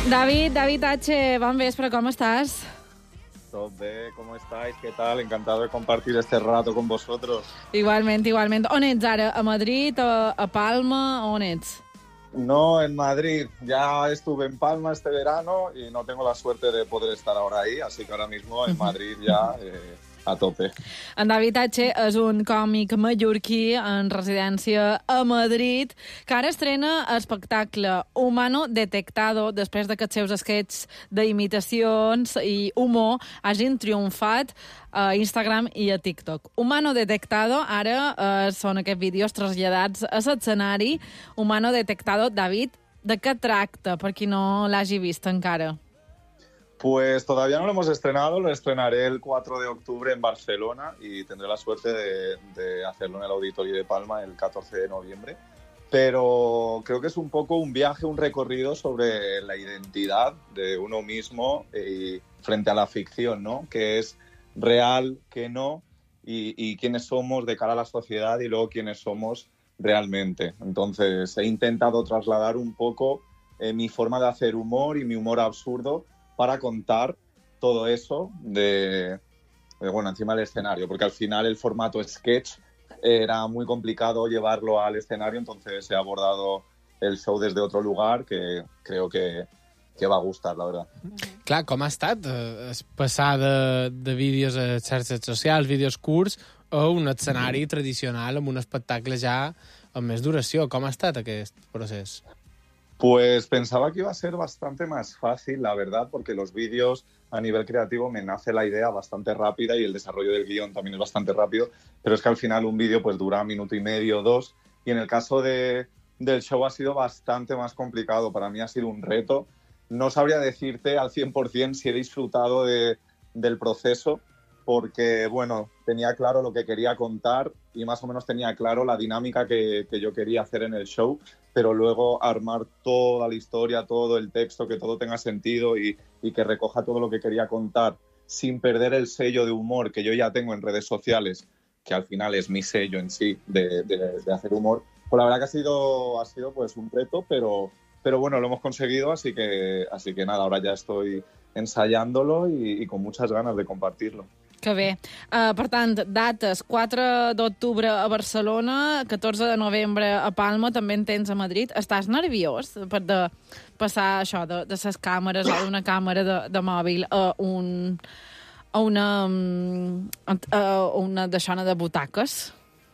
David H., bon vespre, com estàs? Todo bien, ¿cómo estáis? ¿Qué tal? Encantado de compartir este rato con vosotros. Igualment. On ets ara? A Madrid, a Palma, on ets? No, en Madrid. Ya estuve en Palma este verano y no tengo la suerte de poder estar ahora ahí, así que ahora mismo en Madrid ya a tope. En David H. és un còmic mallorquí en residència a Madrid que ara estrena espectacle Humano Detectado després de que els seus esquets d'imitacions i humor hagin triomfat a Instagram i a TikTok. Humano Detectado ara són aquests vídeos traslladats a l'escenari. Humano Detectado, David, de què tracta, per qui no l'hagi vist encara? Pues todavía no lo hemos estrenado, lo estrenaré el 4 de octubre en Barcelona y tendré la suerte de hacerlo en el Auditorio de Palma el 14 de noviembre. Pero creo que es un poco un viaje, un recorrido sobre la identidad de uno mismo frente a la ficción, ¿no? Que es real, que no, y quiénes somos de cara a la sociedad y luego quiénes somos realmente. Entonces he intentado trasladar un poco mi forma de hacer humor y mi humor absurdo para contar todo eso encima del escenario, porque al final el formato sketch era muy complicado llevarlo al escenario, entonces he abordado el show desde otro lugar que creo que va a gustar, la verdad. Clar, com ha estat passar de vídeos a xarxes socials, vídeos curts, a un escenari tradicional amb un espectacle ja amb més duració? Com ha estat aquest procés? Pues pensaba que iba a ser bastante más fácil, la verdad, porque los vídeos a nivel creativo me nace la idea bastante rápida y el desarrollo del guión también es bastante rápido, pero es que al final un vídeo pues dura 1 minuto y medio, 2, y en el caso del show ha sido bastante más complicado. Para mí ha sido un reto. No sabría decirte al 100% si he disfrutado del proceso, porque, bueno, tenía claro lo que quería contar y más o menos tenía claro la dinámica que yo quería hacer en el show, pero luego armar toda la historia, todo el texto, que todo tenga sentido y que recoja todo lo que quería contar sin perder el sello de humor que yo ya tengo en redes sociales, que al final es mi sello en sí de hacer humor. Pues la verdad que ha sido pues un reto, pero bueno, lo hemos conseguido, así que nada, ahora ya estoy ensayándolo y con muchas ganas de compartirlo. Que bé. Per tant, dates 4 d'octubre a Barcelona, 14 de novembre a Palma, també en tens a Madrid. Estàs nerviós per de passar això de les càmeres o d'una càmera de mòbil a una deixona de butaques?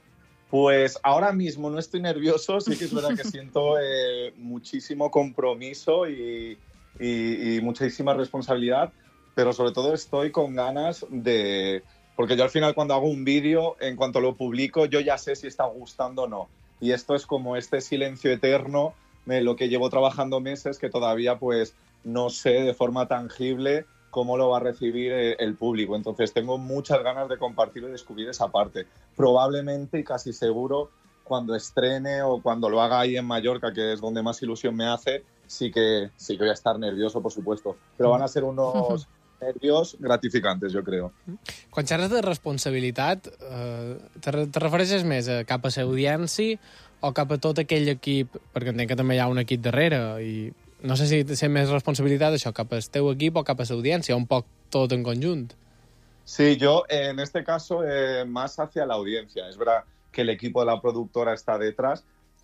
Pues ahora mismo no estoy nervioso, sí que es verdad que siento muchísimo compromiso y muchísima responsabilidad, pero sobre todo estoy con ganas porque yo al final cuando hago un vídeo, en cuanto lo publico, yo ya sé si está gustando o no. Y esto es como este silencio eterno, lo que llevo trabajando meses, que todavía pues no sé de forma tangible cómo lo va a recibir el público. Entonces tengo muchas ganas de compartir y descubrir esa parte. Probablemente y casi seguro cuando estrene o cuando lo haga ahí en Mallorca, que es donde más ilusión me hace, sí que voy a estar nervioso, por supuesto. Pero van a ser unos nervios gratificantes, jo crec. Quan xerres de responsabilitat, te refereixes més cap a l'audiència o cap a tot aquell equip? Perquè entenc que també hi ha un equip darrere i no sé si té més responsabilitat això cap al teu equip o cap a l'audiència, un poc tot en conjunt. Sí, yo en este caso más hacia la audiencia. Es verdad que el equipo de la productora está detrás,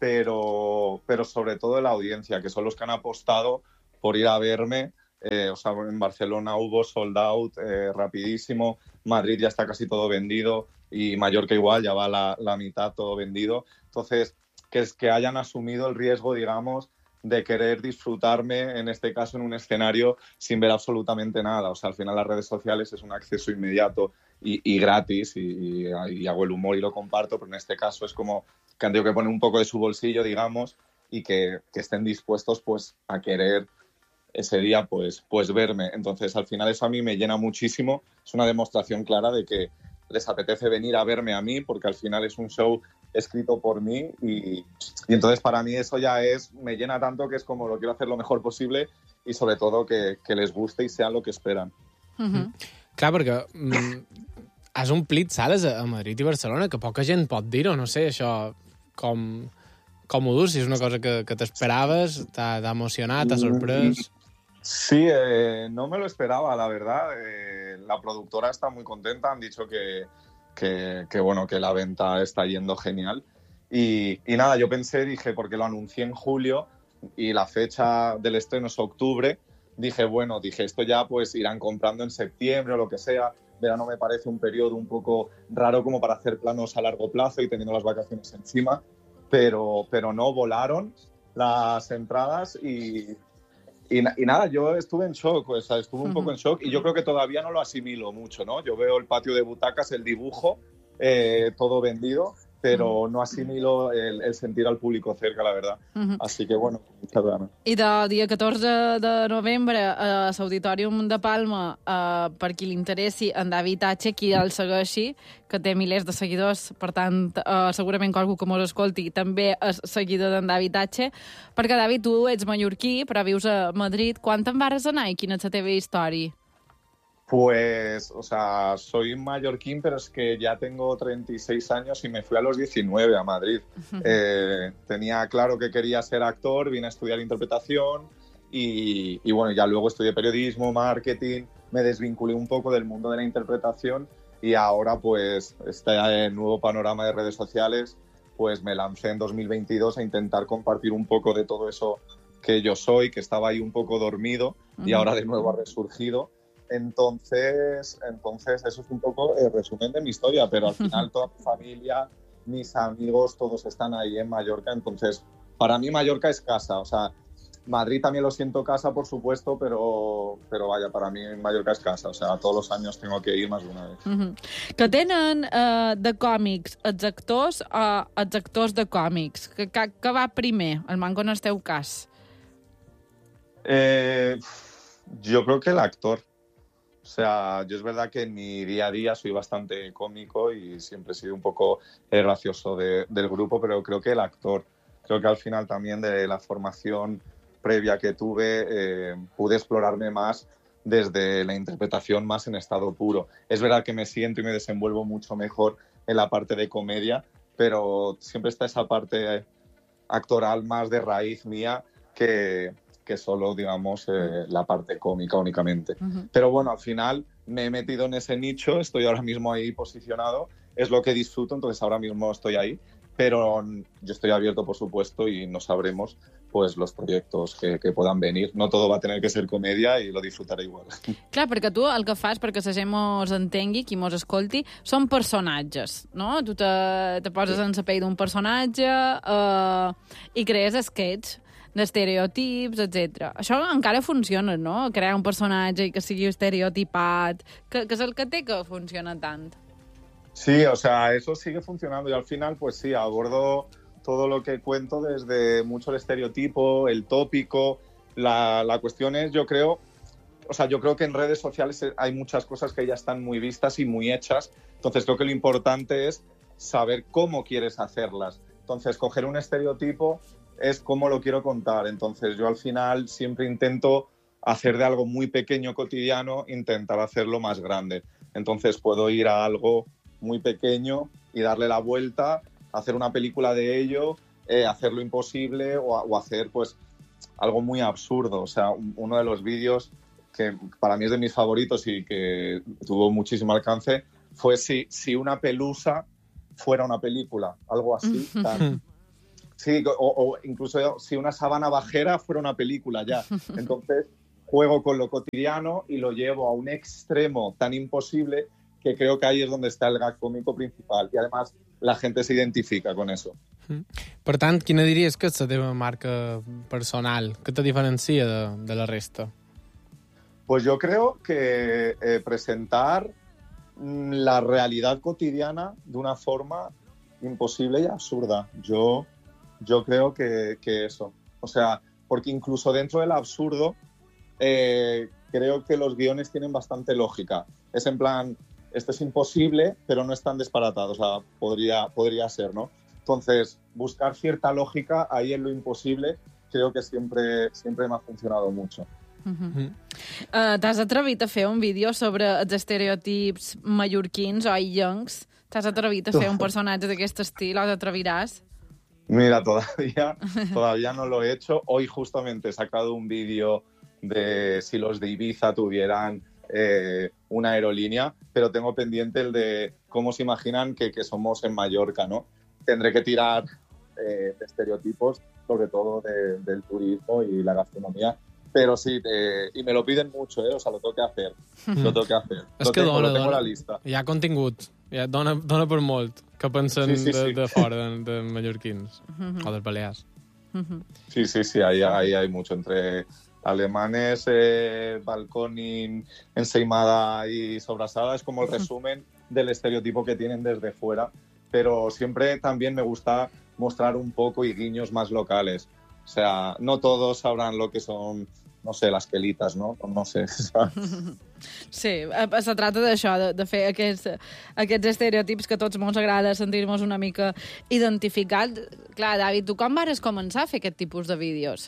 pero sobre todo la audiencia, que son los que han apostado por ir a verme. En Barcelona hubo sold out rapidísimo, Madrid ya está casi todo vendido y Mallorca igual, ya va la mitad todo vendido. Entonces, que hayan asumido el riesgo, digamos, de querer disfrutarme, en este caso, en un escenario sin ver absolutamente nada. O sea, al final las redes sociales es un acceso inmediato y gratis y hago el humor y lo comparto, pero en este caso es como que han tenido que poner un poco de su bolsillo, digamos, y que estén dispuestos pues a querer ese día pues verme. Entonces, al final eso a mí me llena muchísimo. Es una demostración clara de que les apetece venir a verme a mí, porque al final es un show escrito por mí y entonces para mí eso ya me llena tanto que es como lo quiero hacer lo mejor posible y sobre todo que les guste y sea lo que esperan. Clar, perquè has omplit sales a Madrid i Barcelona, que poca gent pot dir-ho, no sé, això com ho dus, si és una cosa que t'esperaves, t'ha emocionat, t'ha sorprès... Sí, no me lo esperaba, la verdad. La productora está muy contenta, han dicho bueno, que la venta está yendo genial. Y nada, yo dije, porque lo anuncié en julio y la fecha del estreno es octubre, dije, esto ya pues irán comprando en septiembre o lo que sea. Verano me parece un periodo un poco raro como para hacer planos a largo plazo y teniendo las vacaciones encima, pero no, volaron las entradas y nada, yo estuve en shock, o sea, estuve un poco en shock y yo creo que todavía no lo asimilo mucho, ¿no? Yo veo el patio de butacas, el dibujo, todo vendido, pero no asimilo el sentir al público cerca, la verdad. Así que, bueno, muchas ganas. I del dia 14 de novembre a l'Auditorium de Palma, per qui li interessi, en David H, qui el segueixi, que té milers de seguidors, per tant, segurament que algú que mos escolti també és seguidor d'en David H, perquè, David, tu ets mallorquí, però vius a Madrid. Quan te'n vas anar i quina és la teva història? Pues, o sea, soy mallorquín, pero es que ya tengo 36 años y me fui a los 19 a Madrid. Tenía claro que quería ser actor, vine a estudiar interpretación y bueno, ya luego estudié periodismo, marketing, me desvinculé un poco del mundo de la interpretación y ahora pues este nuevo panorama de redes sociales, pues me lancé en 2022 a intentar compartir un poco de todo eso que yo soy, que estaba ahí un poco dormido y ahora de nuevo ha resurgido. Entonces eso es un poco el resumen de mi historia, pero al final toda mi familia, mis amigos, todos están ahí en Mallorca, entonces para mí Mallorca es casa, o sea, Madrid también lo siento casa, por supuesto, pero vaya, para mí Mallorca es casa, o sea, todos los años tengo que ir más de una vez. Que tenen de còmics els actors de còmics? Que va primer, el manco en el teu cas? Yo creo que el actor. O sea, yo es verdad que en mi día a día soy bastante cómico y siempre he sido un poco gracioso del grupo, pero creo que el actor, creo que al final también de la formación previa que tuve, pude explorarme más desde la interpretación más en estado puro. Es verdad que me siento y me desenvuelvo mucho mejor en la parte de comedia, pero siempre está esa parte actoral más de raíz mía que solo, digamos, la parte cómica únicamente. Pero bueno, al final me he metido en ese nicho, estoy ahora mismo ahí posicionado, es lo que disfruto, entonces ahora mismo estoy ahí, pero yo estoy abierto, por supuesto, y no sabremos pues los proyectos que puedan venir. No todo va a tener que ser comedia y lo disfrutaré igual. Clar, perquè tu el que fas, perquè la gent mos entengui, qui mos escolti, són personatges, no? Tu te poses en la pell d'un personatge i crees sketch d'estereotips, etc. Això encara funciona, no? Crear un personatge i que sigui estereotipat, que és el que té que funciona tant. Sí, o sea, eso sigue funcionando y al final, pues sí, abordo todo lo que cuento desde mucho el estereotipo, el tópico. La cuestión es, yo creo que en redes sociales hay muchas cosas que ya están muy vistas y muy hechas. Entonces creo que lo importante es saber cómo quieres hacerlas. Entonces, coger un estereotipo es cómo lo quiero contar. Entonces, yo al final siempre intento hacer de algo muy pequeño, cotidiano, intentar hacerlo más grande. Entonces, puedo ir a algo muy pequeño y darle la vuelta, hacer una película de ello, hacer lo imposible o hacer pues algo muy absurdo. O sea, uno de los vídeos que para mí es de mis favoritos y que tuvo muchísimo alcance fue si una pelusa fuera una película, algo así. Sí, o incluso si una sábana bajera fuera una película ya. Entonces, juego con lo cotidiano y lo llevo a un extremo tan imposible que creo que ahí es donde está el gag cómico principal. Y además la gente se identifica con eso. Per tant, quina diries que és la teva marca personal? Què te diferencia de la resta? Pues yo creo que presentar la realidad cotidiana de una forma imposible y absurda. Yo creo que eso. O sea, porque incluso dentro del absurdo creo que los guiones tienen bastante lógica. Es en plan, esto es imposible, pero no es tan disparatado. O sea, podría ser, ¿no? Entonces, buscar cierta lògica ahí en lo imposible creo que siempre me ha funcionado mucho. T'has atrevit a fer un vídeo sobre els estereotips mallorquins o illencs? T'has atrevit a fer un personatge d'aquest estil o t'atreviràs? Mira, todavía no lo he hecho. Hoy justamente he sacado un vídeo de si los de Ibiza tuvieran una aerolínea, pero tengo pendiente el de cómo se imaginan que somos en Mallorca, ¿no? Tendré que tirar de estereotipos, sobre todo del turismo y la gastronomía, però sí, i me lo piden mucho, o sea, lo tengo que hacer. Lo tengo que hacer. És que lo tengo a la lista. Hi ha contingut, dona per molt, que pensen de fora, de mallorquins, o dels balears. Sí, ahí hay mucho entre alemanes, balconing, ensaimada y sobrasada. Es como el resumen del estereotipo que tienen desde fuera, pero siempre también me gusta mostrar un poco y guiños más locales. O sea, no todos sabrán lo que son, no sé, las quelitas, ¿no? No sé, ¿sabes? Sí, se trata d'això, de fer aquests estereotips que a tots ens agrada sentir-nos una mica identificats. Clar, David, tu com vas començar a fer aquest tipus de vídeos?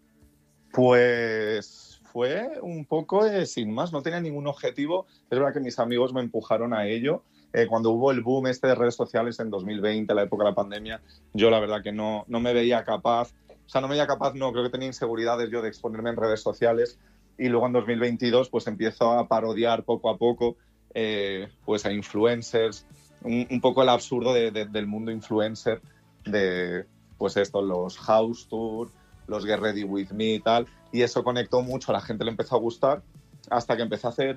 Pues fue un poco sin más, no tenía ningún objetivo. Es verdad que mis amigos me empujaron a ello. Cuando hubo el boom de redes sociales en 2020, la época de la pandemia, yo la verdad que no me veía capaz. O sea, no me veía capaz, no, creo que tenía inseguridades yo de exponerme en redes sociales. Y luego en 2022 pues empiezo a parodiar poco a poco pues a influencers, un poco el absurdo del mundo influencer, de pues esto, los house tour, los Get Ready With Me y tal. Y eso conectó mucho, a la gente le empezó a gustar, hasta que empecé a hacer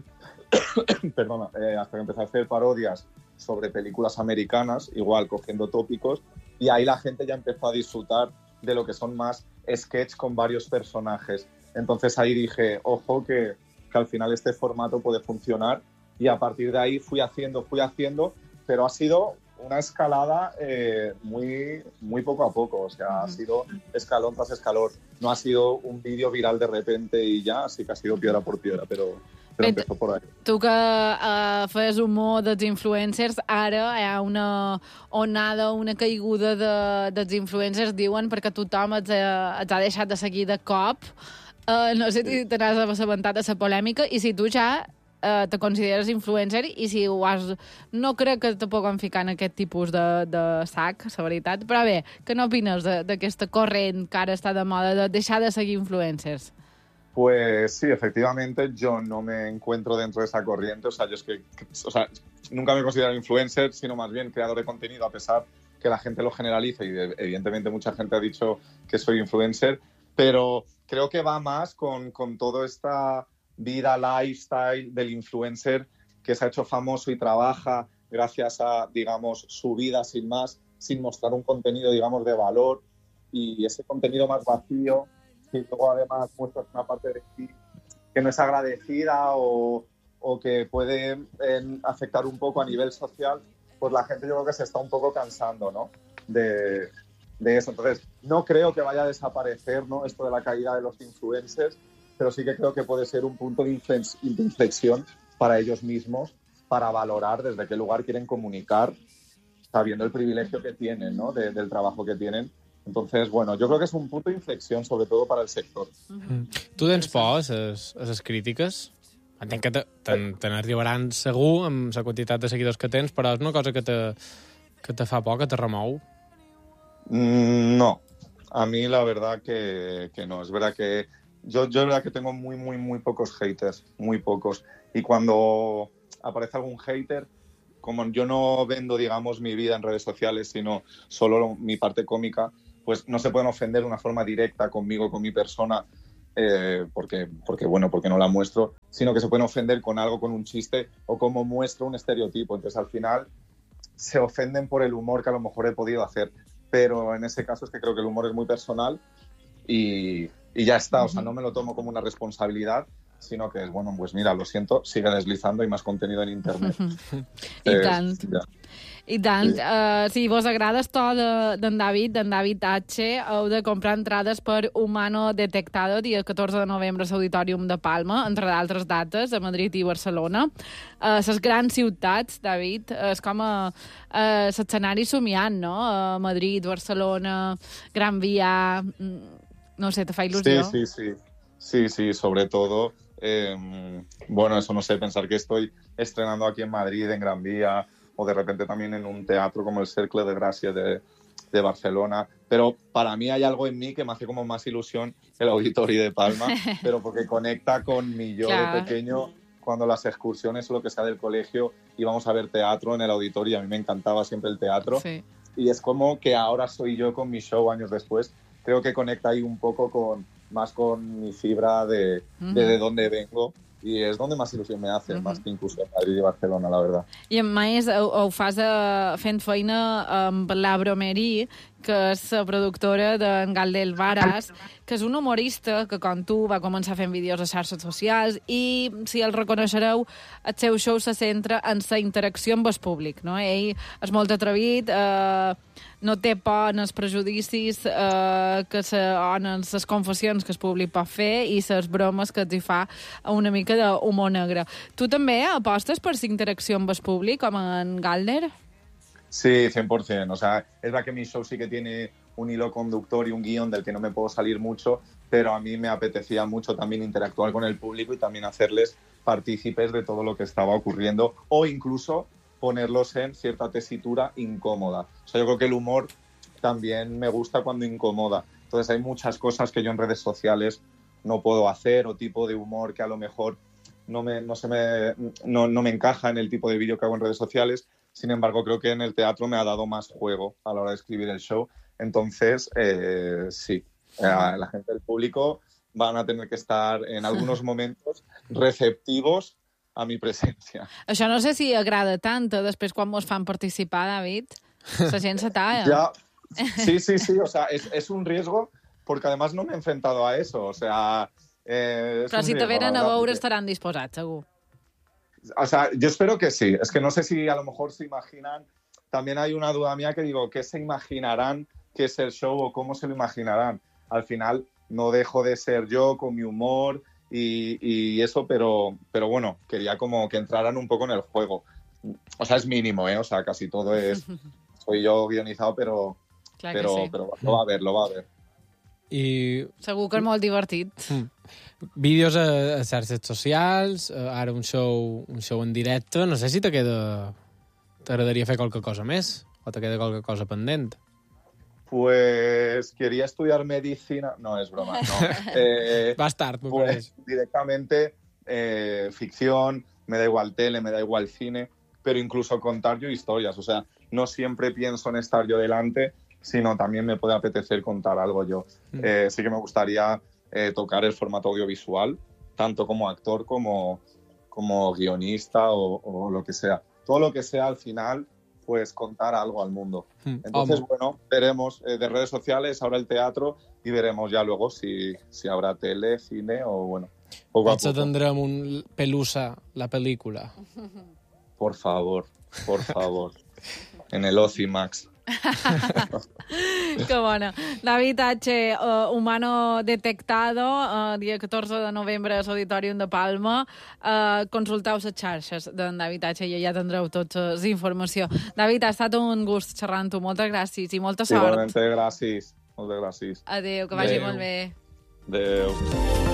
hasta que empecé a hacer parodias sobre películas americanas, igual cogiendo tópicos, y ahí la gente ya empezó a disfrutar de lo que son más sketch con varios personajes. Entonces ahí dije, ojo, que al final este formato puede funcionar, y a partir de ahí fui haciendo, pero ha sido una escalada muy poco a poco, o sea, ha sido escalón tras escalón. No ha sido un vídeo viral de repente y ya, así que ha sido piedra por piedra, pero empezó por ahí. Tu que fes humor dels influencers, ara hi ha una onada, una caiguda dels influencers, diuen, perquè tothom els ha deixat de seguir de cop. No sé si te n'has assabentat de la polèmica i si tu ja te consideres influencer i si ho has... No crec que te puguem ficar en aquest tipus de sac, la veritat. Però bé, què n'opines d'aquesta corrent que ara està de moda de deixar de seguir influencers? Pues sí, efectivamente, yo no me encuentro dentro de esa corriente. O sea, yo es que nunca me considero influencer, sino más bien creador de contenido, a pesar que la gente lo generaliza y evidentemente mucha gente ha dicho que soy influencer, pero creo que va más con toda esta vida lifestyle del influencer que se ha hecho famoso y trabaja gracias a, digamos, su vida sin más, sin mostrar un contenido, digamos, de valor, y ese contenido más vacío, y luego además muestras una parte de ti que no es agradecida o que puede afectar un poco a nivel social, pues la gente yo creo que se está un poco cansando, ¿no? de eso. Entonces, no creo que vaya a desaparecer, ¿no?, esto de la caída de los influencers, pero sí que creo que puede ser un punto de inflexión para ellos mismos, para valorar desde qué lugar quieren comunicar, sabiendo el privilegio que tienen, ¿no?, del trabajo que tienen. Entonces, bueno, yo creo que es un punto de inflexión, sobre todo para el sector. Tu tens por a les crítiques? Entenc que te n'arribaran segur amb la quantitat de seguidors que tens, però és una cosa que te fa por, que te remou? No, a mí la verdad que no. Es verdad que yo es verdad que tengo muy pocos haters, muy pocos. Y cuando aparece algún hater, como yo no vendo, digamos, mi vida en redes sociales, sino solo mi parte cómica, pues no se pueden ofender de una forma directa conmigo, con mi persona, porque no la muestro, sino que se pueden ofender con algo, con un chiste o como muestro un estereotipo. Entonces, al final, se ofenden por el humor que a lo mejor he podido hacer. Pero en ese caso es que creo que el humor es muy personal y ya está. O sea, no me lo tomo como una responsabilidad, sino que es, bueno, pues mira, lo siento, sigue deslizando, hay más contenido en internet. I tant. I tant. Si vos agrada esto d'en David H, heu de comprar entrades per Humano Detectado, dia 14 de novembre a l'Auditorium de Palma, entre d'altres dates, a Madrid i Barcelona. Les grans ciutats, David, és com l'escenari somiant, no? Madrid, Barcelona, Gran Via... No sé, ¿te fa il·lusió? Sí, sobre todo... bueno, eso no sé, pensar que estoy estrenando aquí en Madrid, en Gran Vía, o de repente también en un teatro como el Cercle de Gracia de de Barcelona, pero para mí hay algo en mí que me hace como más ilusión el Auditorio de Palma, pero porque conecta con mi yo de pequeño, cuando las excursiones o lo que sea del colegio íbamos a ver teatro en el auditorio, a mí me encantaba siempre el teatro, y es como que ahora soy yo con mi show años después, creo que conecta ahí un poco más con mi fibra de dónde vengo, i és donde más ilusió me hace, más que inclús a Madrid i Barcelona, la verdad. I a més ho fas fent feina amb la Bromerí, que és la productora d'en Galdel Varas, que és un humorista que, com tu, va començar fent vídeos a xarxes socials i, si el reconeixereu, el seu show se centra en la interacció amb el públic, no? Ell és molt atrevit, no té por en els prejudicis en les confessions que el públic pot fer i les bromes que t'hi fa una mica d'humor negre. Tu també apostes per la interacció amb el públic, com en Galder? Sí, 100%. O sea, es verdad que mi show sí que tiene un hilo conductor y un guión del que no me puedo salir mucho, pero a mí me apetecía mucho también interactuar con el público y también hacerles partícipes de todo lo que estaba ocurriendo o incluso ponerlos en cierta tesitura incómoda. O sea, yo creo que el humor también me gusta cuando incomoda. Entonces hay muchas cosas que yo en redes sociales no puedo hacer o tipo de humor que a lo mejor no me encaja en el tipo de vídeo que hago en redes sociales. Sin embargo, creo que en el teatro me ha dado más juego a la hora de escribir el show. Entonces, sí, la gente del público van a tener que estar en algunos momentos receptivos a mi presència. Això no sé si agrada tant després quan mos fan participar, David. La gent se talla. Ya. Sí. O sea, es un riesgo porque además no me he enfrentado a eso. O sea, Però si te venen a veure estaran disposats, segur. O sea, yo espero que sí. Es que no sé si a lo mejor se imaginan. También hay una duda mía que digo, ¿qué se imaginarán que es el show o cómo se lo imaginarán? Al final no dejo de ser yo con mi humor y eso, pero bueno, quería como que entraran un poco en el juego. O sea, es mínimo, ¿eh? O sea, casi todo es... Soy yo guionizado, pero lo va a ver. I... Segur que és molt divertit. Vídeos a xarxes socials, ara un show en directe. No sé si t'agradaria fer qualque cosa més o te queda qualque cosa pendent. Pues quería estudiar medicina... No, es broma, no. Vas tard, me pues, parece. Directamente ficción, me da igual tele, me da igual cine, pero incluso contar yo historias. O sea, no siempre pienso en estar yo delante, sino también me puede apetecer contar algo yo. Sí que me gustaría tocar el formato audiovisual, tanto como actor como guionista o lo que sea. Todo lo que sea al final, pues contar algo al mundo. Entonces, bueno, veremos de redes sociales, ahora el teatro, y veremos ya luego si habrá tele, cine o bueno. Poco a poco. Tendrem un Pelusa, la pel·lícula. Por favor. En el Ocimax. Que bona. David H., Humano Detectado, dia 14 de novembre a l'Auditorium de Palma. Consulteu les xarxes d'en David H. i ja tindreu tota la informació. David, ha estat un gust xerrar amb tu. Moltes gràcies i molta sort. Igualmente, gràcies. Moltes gràcies. Adéu, que vagi molt bé. Adéu.